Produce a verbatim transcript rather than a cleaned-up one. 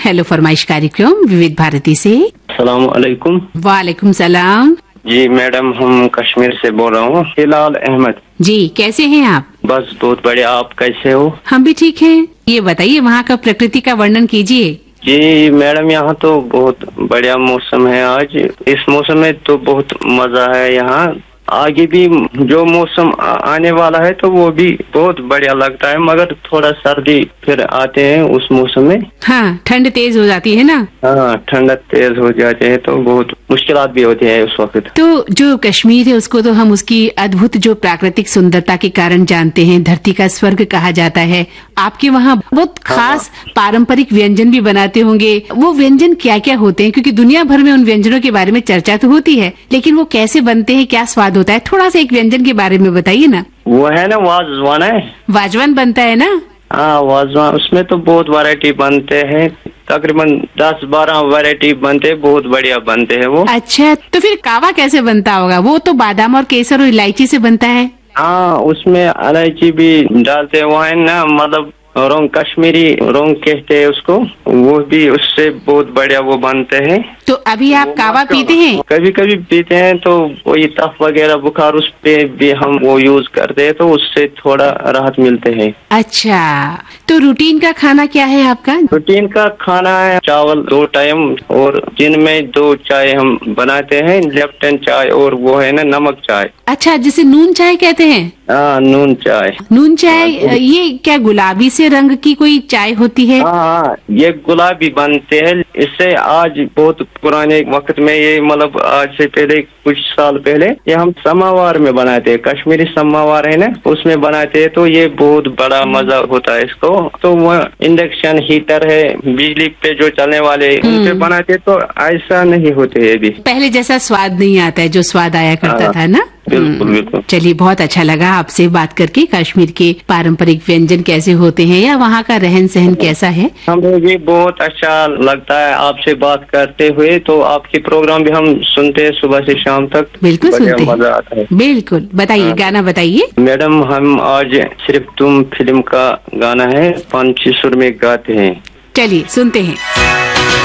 Hello फरमाइश कार्यक्रम विविध भारती से। अस्सलाम वालेकुम। वालेकुम सलाम। जी मैडम, हम कश्मीर से बोल रहा हूँ, हिलाल अहमद। जी, कैसे हैं आप? बस बहुत बढ़िया, आप कैसे हो? हम भी ठीक हैं। ये बताइए, वहाँ का प्रकृति का वर्णन कीजिए। जी मैडम, यहाँ तो बहुत बढ़िया मौसम है आज। इस मौसम में तो बहुत मजा है यहाँ। आगे भी जो मौसम आने वाला है तो वो भी बहुत बढ़िया लगता है, मगर थोड़ा सर्दी फिर आते हैं उस मौसम में। हाँ, ठंड तेज हो जाती है ना। हाँ, ठंड तेज हो जाते हैं तो बहुत मुश्किलात भी होती है उस वक्त। तो जो कश्मीर है उसको तो हम उसकी अद्भुत जो प्राकृतिक सुंदरता के कारण जानते हैं, धरती का स्वर्ग कहा जाता है। आपके वहाँ बहुत खास पारंपरिक व्यंजन भी बनाते होंगे। वो व्यंजन क्या क्या होते हैं? क्योंकि दुनिया भर में उन व्यंजनों के बारे में चर्चा तो होती है, लेकिन वो कैसे बनते हैं, क्या स्वाद होता है? थोड़ा सा एक व्यंजन के बारे में बताइए ना। वो है ना वाजवान है। वाजवान बनता है ना? हाँ वाजवान, उसमें तो बहुत वैरायटी बनते हैं, तकरीबन दस बारह वैरायटी बनते हैं, बहुत बढ़िया बनते हैं वो। अच्छा, तो फिर कावा कैसे बनता होगा? वो तो बादाम और केसर और इलायची से बनता है। हाँ, उसमें इलायची भी डालते हैं। वो है ना, मतलब रोंग, कश्मीरी रोंग कहते हैं उसको, वो भी उससे बहुत बढ़िया वो बनते हैं। तो अभी आप कावा पीते हैं? कभी कभी पीते हैं, तो वही तफ वगैरह बुखार उस पे भी हम वो यूज करते हैं, तो उससे थोड़ा राहत मिलते हैं। अच्छा, तो रूटीन का खाना क्या है आपका? रूटीन का खाना है चावल दो टाइम, और दिन में दो चाय हम बनाते हैं, लेफ्टन चाय और वो है ना नमक चाय। अच्छा, जिसे नून चाय कहते हैं? हाँ, नून चाय। नून चाय, ये क्या गुलाबी से रंग की कोई चाय होती है? हाँ, ये गुलाबी बनते हैं। इससे आज बहुत पुराने वक्त में, ये मतलब आज से पहले कुछ साल पहले, ये हम समावार में बनाते हैं, कश्मीरी समावार है ना, उसमें बनाते हैं। तो ये बहुत बड़ा मजा होता है इसको। तो वो इंडक्शन हीटर है, बिजली पे जो चलने वाले, उन पे बनाते हैं, तो ऐसा नहीं होते है भी। पहले जैसा स्वाद नहीं आता है जो स्वाद आया करता था ना। बिल्कुल बिल्कुल। चलिए, बहुत अच्छा लगा आपसे बात करके। कश्मीर के पारंपरिक व्यंजन कैसे होते हैं या वहाँ का रहन सहन कैसा है? हमें भी बहुत अच्छा लगता है आपसे बात करते हुए। तो आपके प्रोग्राम भी हम सुनते हैं सुबह से शाम तक। बिल्कुल सुनते हैं, मजा आता है। बिल्कुल, बताइए, गाना बताइए। मैडम, हम आज सिर्फ तुम फिल्म का गाना है, पंछी सुर में गाते हैं। चलिए सुनते हैं।